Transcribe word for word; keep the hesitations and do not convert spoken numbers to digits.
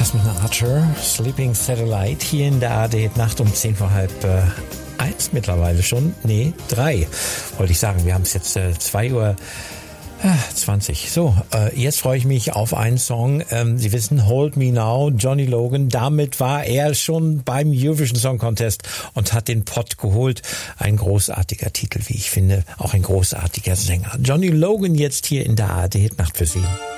Desmond Archer, Sleeping Satellite, hier in der A R D-Nacht um zehn vor halb äh, eins mittlerweile schon. Nee, drei, wollte ich sagen. Wir haben es jetzt äh, zwei Uhr zwanzig. So, äh, jetzt freue ich mich auf einen Song. Ähm, Sie wissen, Hold Me Now, Johnny Logan. Damit war er schon beim Eurovision Song Contest und hat den Pott geholt. Ein großartiger Titel, wie ich finde. Auch ein großartiger Sänger. Johnny Logan jetzt hier in der A R D-Nacht für Sie.